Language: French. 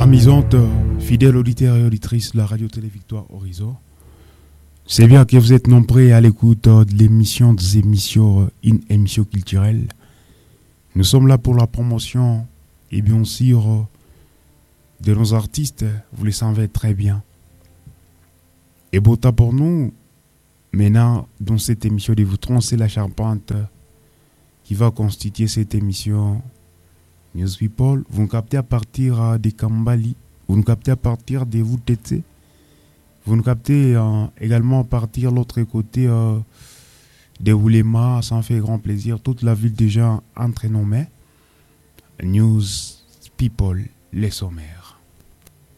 Amusante, fidèle auditeur et auditrice de la radio-télé Victoire Horizon. C'est bien que vous êtes nombreux à l'écoute de l'émission des émissions, une émission culturelle. Nous sommes là pour la promotion et bien sûr de nos artistes, vous le savez très bien. Et beau temps pour nous, maintenant dans cette émission de vous troncer la charpente qui va constituer cette émission News People. Vous nous captez à partir de Kambali, vous nous captez à partir de Woutete, vous nous captez également à partir de l'autre côté de Woulema. Ça en fait grand plaisir. Toute la ville déjà entre nos mains. News People, les sommaires.